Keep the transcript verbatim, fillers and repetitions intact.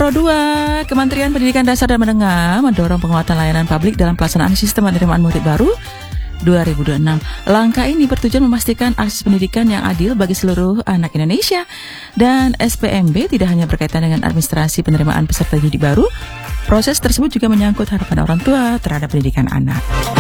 nol dua, Kementerian Pendidikan Dasar dan Menengah mendorong penguatan layanan publik dalam pelaksanaan sistem penerimaan murid baru dua ribu dua puluh enam. Langkah ini bertujuan memastikan akses pendidikan yang adil bagi seluruh anak Indonesia. Dan S P M B tidak hanya berkaitan dengan administrasi penerimaan peserta didik baru, proses tersebut juga menyangkut harapan orang tua terhadap pendidikan anak.